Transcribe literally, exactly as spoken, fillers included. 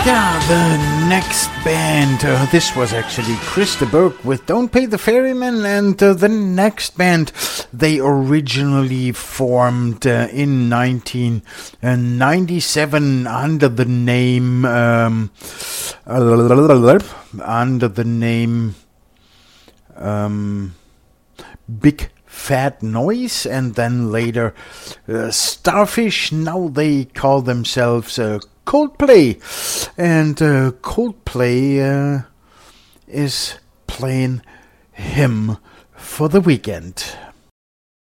Yeah, the next band, uh, this was actually Krista Burke with Don't Pay the Ferryman, and uh, the next band, they originally formed uh, in nineteen ninety-seven under the name, um, under the name um, Big Fat Noise, and then later uh, Starfish. Now they call themselves uh, Coldplay, and uh, Coldplay uh, is playing Hymn for the Weekend.